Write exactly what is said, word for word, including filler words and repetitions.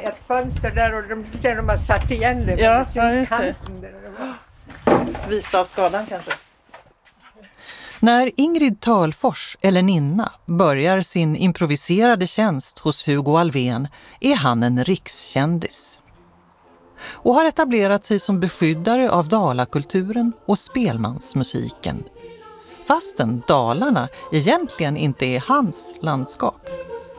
ett fönster där och de, ser de har satt igen det. Ja, det syns ja, just det. kanten där det var. Visa av skadan kanske. När Ingrid Törlfors, eller Ninna, börjar sin improviserade tjänst hos Hugo Alvén är han en rikskändis. Och har etablerat sig som beskyddare av dalakulturen och spelmansmusiken. Fastän Dalarna egentligen inte är hans landskap.